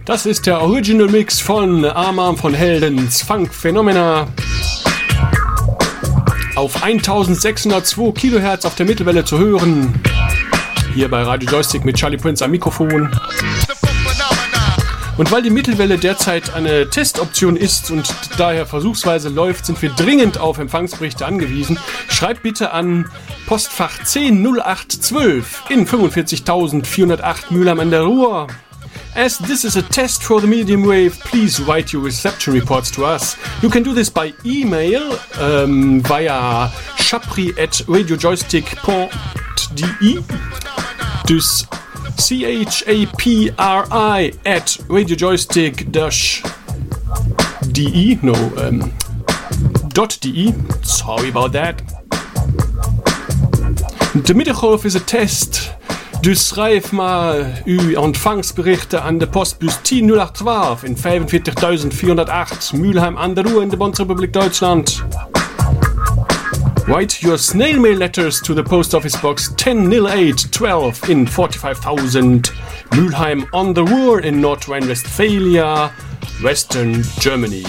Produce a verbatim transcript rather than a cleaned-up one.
Das ist der Original Mix von Arm von Heldens Funk Phenomena. Auf eintausendsechshundertzwei Kilohertz auf der Mittelwelle zu hören. Hier bei Radio Joystick mit Charlie Prince am Mikrofon. Und weil die Mittelwelle derzeit eine Testoption ist und daher versuchsweise läuft, sind wir dringend auf Empfangsberichte angewiesen. Schreibt bitte an Postfach zehn null acht zwölf in fünfundvierzigtausendvierhundertacht Mülheim an der Ruhr. As this is a test for the medium wave, please write your reception reports to us. You can do this by email um, via chapri at radiojoystick dot de. Dus C H A P R I at radiojoystick dash de. No, um, dot de. Sorry about that. De Mittaghof is a test. Dus schrijf mal uw ontvangsberichten aan de postbus tien null acht zwaalf in vijfenveertigtausendvierhondertacht Mülheim an der Ruhr in de Bundesrepublik Deutschland. Write your snail mail letters to the post office box ten null eight twelve in forty-five thousand Mülheim on the Ruhr in North Rhine-Westphalia, Western Germany.